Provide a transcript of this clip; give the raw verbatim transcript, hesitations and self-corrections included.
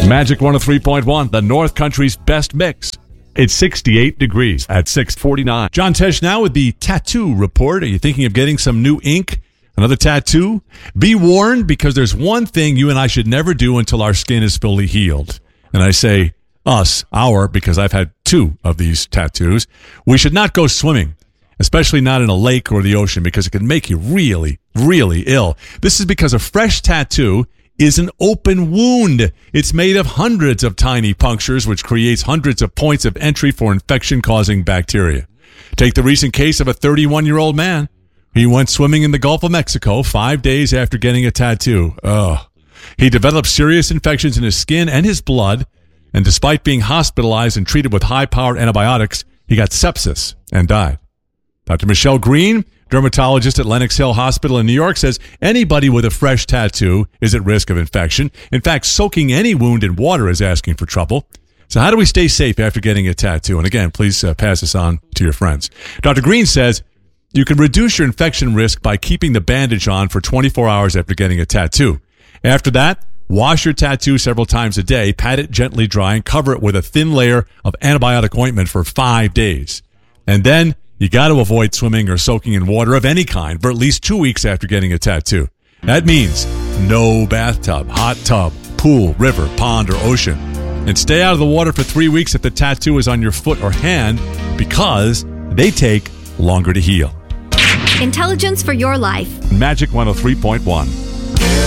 Magic one oh three point one, the North Country's best mix. It's sixty-eight degrees at six forty-nine. John Tesh now with the tattoo report. Are you thinking of getting some new ink? Another tattoo? Be warned, because there's one thing you and I should never do until our skin is fully healed. And I say us, our, because I've had two of these tattoos. We should not go swimming, especially not in a lake or the ocean, because it can make you really, really ill. This is because a fresh tattoo is an open wound. It's made of hundreds of tiny punctures, which creates hundreds of points of entry for infection-causing bacteria. Take the recent case of a thirty-one-year-old man. He went swimming in the Gulf of Mexico five days after getting a tattoo. Ugh. He developed serious infections in his skin and his blood, and despite being hospitalized and treated with high-powered antibiotics, he got sepsis and died. Doctor Michelle Green, dermatologist at Lenox Hill Hospital in New York, says anybody with a fresh tattoo is at risk of infection. In fact, soaking any wound in water is asking for trouble. So how do we stay safe after getting a tattoo? And again, please uh, pass this on to your friends. Doctor Green says you can reduce your infection risk by keeping the bandage on for twenty-four hours after getting a tattoo. After that, wash your tattoo several times a day, pat it gently dry, and cover it with a thin layer of antibiotic ointment for five days. And then you got to avoid swimming or soaking in water of any kind for at least two weeks after getting a tattoo. That means no bathtub, hot tub, pool, river, pond, or ocean. And stay out of the water for three weeks if the tattoo is on your foot or hand, because they take longer to heal. Intelligence for your life. Magic one oh three point one.